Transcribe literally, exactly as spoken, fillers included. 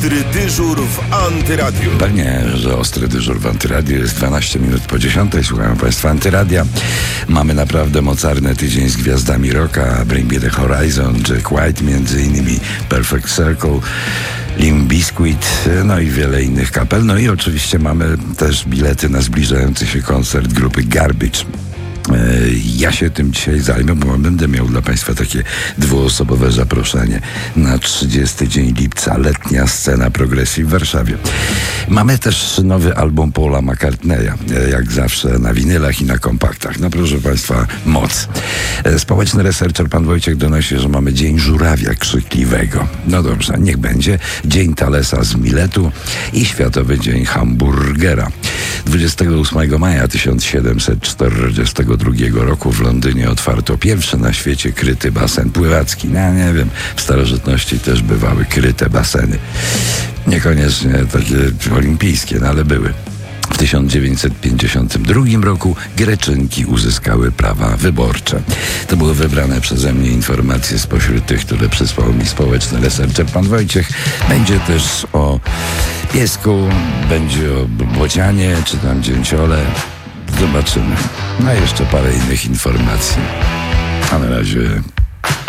Ostry dyżur w Antyradiu. Pewnie, że ostry dyżur w Antyradiu jest dwanaście minut po dziesiątej. Słuchają Państwa Antyradia. Mamy naprawdę mocarny tydzień z gwiazdami rocka. Bring Me The Horizon, Jack White między innymi, Perfect Circle, Limp Bizkit, no i wiele innych kapel. No i oczywiście mamy też bilety na zbliżający się koncert grupy Garbage. Ja się tym dzisiaj zajmę, bo będę miał dla Państwa takie dwuosobowe zaproszenie na trzydziesty dzień lipca, letnia scena progresji w Warszawie. Mamy też nowy album Paula McCartneya, jak zawsze na winylach i na kompaktach. No proszę Państwa, moc. Społeczny researcher pan Wojciech donosi, że mamy Dzień Żurawia Krzykliwego. No dobrze, niech będzie. Dzień Thalesa z Miletu i Światowy Dzień Hamburgera. dwudziestego ósmego maja tysiąc siedemset czterdziestego drugiego roku w Londynie otwarto pierwszy na świecie kryty basen pływacki. No nie wiem, w starożytności też bywały kryte baseny. Niekoniecznie takie olimpijskie, no ale były. W tysiąc dziewięćset pięćdziesiątym drugim roku Greczynki uzyskały prawa wyborcze. To były wybrane przeze mnie informacje spośród tych, które przysłał mi społeczny researcher pan Wojciech. Będzie też o piesku, będzie o bocianie, czy tam dzięciole. Zobaczymy. No i jeszcze parę innych informacji. A na razie